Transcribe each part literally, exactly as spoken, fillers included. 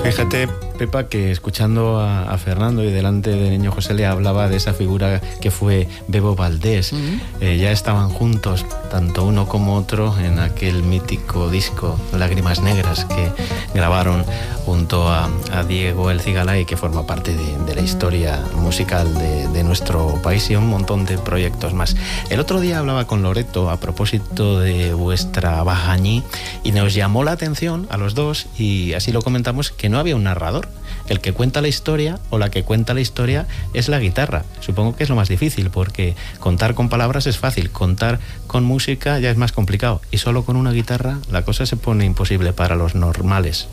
Fíjate, Pepa, que escuchando a, a Fernando y delante del niño José le hablaba de esa figura que fue Bebo Valdés. Uh-huh. Eh, ya estaban juntos, tanto uno como otro, en aquel mítico disco Lágrimas Negras que grabaron junto a, a Diego El Cigalay, que forma parte de, de la historia musical de, de nuestro país, y un montón de proyectos más. El otro día hablaba con Loreto a propósito de vuestra Bajañí y nos llamó la atención a los dos, y así lo comentamos, que no había un narrador. El que cuenta la historia o la que cuenta la historia es la guitarra. Supongo que es lo más difícil, porque contar con palabras es fácil, contar con música ya es más complicado, y solo con una guitarra la cosa se pone imposible para los normales.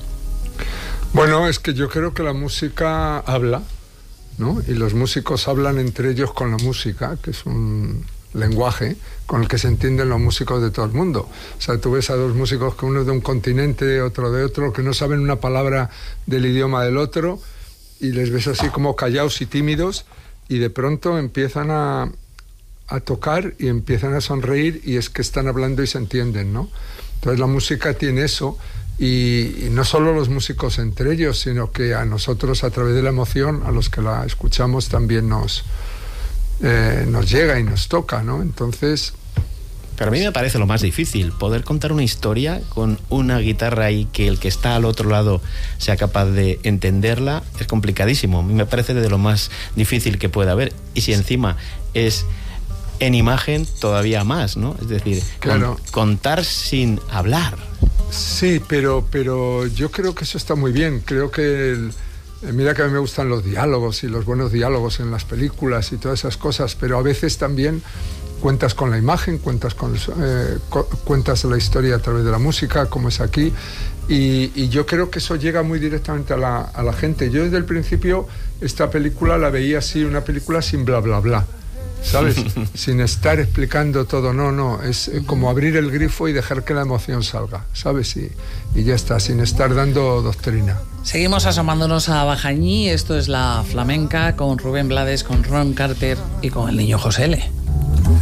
Bueno, es que yo creo que la música habla, ¿no? Y los músicos hablan entre ellos con la música, que es un lenguaje con el que se entienden los músicos de todo el mundo. O sea, tú ves a dos músicos, que uno es de un continente, otro de otro, que no saben una palabra del idioma del otro, y les ves así como callados y tímidos, y de pronto empiezan a, a tocar y empiezan a sonreír, y es que están hablando y se entienden, ¿no? Entonces la música tiene eso, y, y no solo los músicos entre ellos, sino que a nosotros, a través de la emoción, a los que la escuchamos, también nos Eh, nos llega y nos toca, ¿no? Entonces... Pero a mí me parece lo más difícil, poder contar una historia con una guitarra y que el que está al otro lado sea capaz de entenderla, es complicadísimo. A mí me parece de lo más difícil que pueda haber. Y si encima es en imagen, todavía más, ¿no? Es decir, claro, con, contar sin hablar. Sí, pero, pero yo creo que eso está muy bien. Creo que... El... Mira que a mí me gustan los diálogos y los buenos diálogos en las películas y todas esas cosas, pero a veces también cuentas con la imagen, cuentas con eh, cu- cuentas la historia a través de la música, como es aquí, y, y yo creo que eso llega muy directamente a la, a la gente. Yo desde el principio esta película la veía así, una película sin bla bla bla, ¿sabes? Sin estar explicando todo, no, no, es como abrir el grifo y dejar que la emoción salga, ¿sabes? Y, y ya está, sin estar dando doctrina. Seguimos asomándonos a Bajañí. Esto es La Flamenca, con Rubén Blades, con Ron Carter y con el niño José L.